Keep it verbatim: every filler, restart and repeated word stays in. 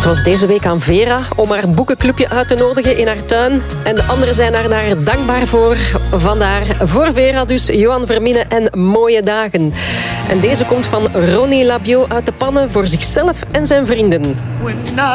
Het was deze week aan Vera om haar boekenclubje uit te nodigen in haar tuin. En de anderen zijn haar daar dankbaar voor. Vandaar voor Vera dus Johan Verminen en Mooie Dagen. En deze komt van Ronnie Labio uit de pannen voor zichzelf en zijn vrienden.